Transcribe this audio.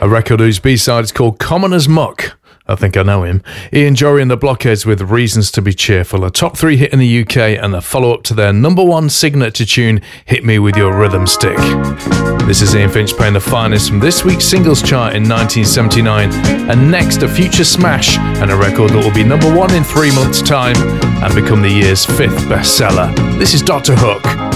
a record whose B-side is called Common as Muck. I think I know him. Ian Jory and the Blockheads with Reasons to Be Cheerful, a top 3 hit in the UK and a follow-up to their number 1 signature tune, Hit Me With Your Rhythm Stick. This is Ian Finch playing the finest from this week's singles chart in 1979, and next a future smash and a record that will be number 1 in 3 months' time and become the year's 5th bestseller. This is Dr. Hook.